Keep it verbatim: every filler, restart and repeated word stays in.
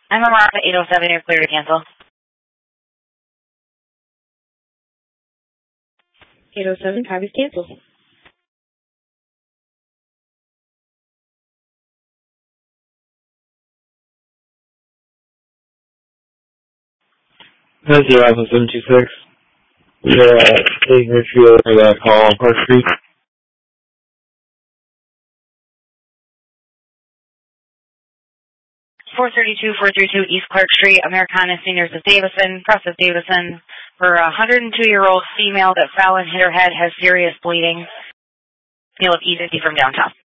I'm around at eight oh seven. You're clear to cancel. eight oh seven, copy cancel. That's zero Alpha seven two six. We are uh, taking retrieval for that call on Park Street. four thirty-two, four thirty-two East Clark Street, Americana Seniors of Davison, Process Davison, for a one hundred two-year-old female that fell and hit her head, has serious bleeding. You'll have easy from downtown.